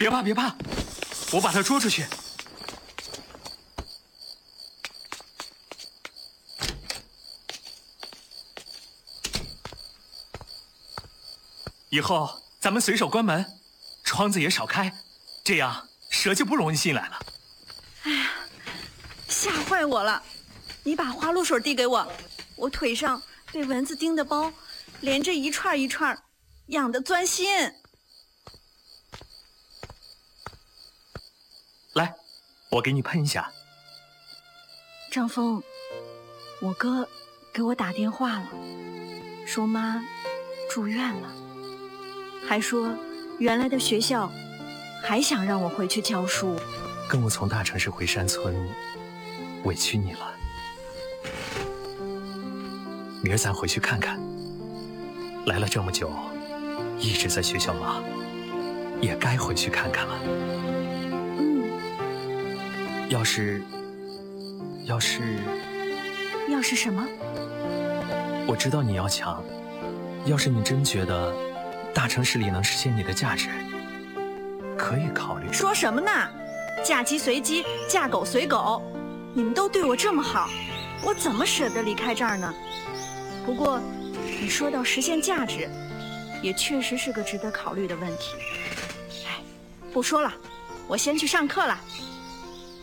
别怕，别怕，我把它捉出去。以后咱们随手关门，窗子也少开，这样蛇就不容易进来了。 哎呀，吓坏我了！你把花露水递给我，我腿上被蚊子叮的包连着一串一串，痒得钻心。 来，我给你喷一下。 张峰，我哥给我打电话了，说妈住院了，还说原来的学校还想让我回去教书。 跟我从大城市回山村，委屈你了。明儿咱回去看看。来了这么久，一直在学校忙，也该回去看看了。要是什么？ 我知道你要强。要是你真觉得大城市里能实现你的价值，可以考虑。 说什么呢？嫁鸡随鸡，嫁狗随狗，你们都对我这么好，我怎么舍得离开这儿呢？不过你说到实现价值，也确实是个值得考虑的问题。哎，不说了，我先去上课了。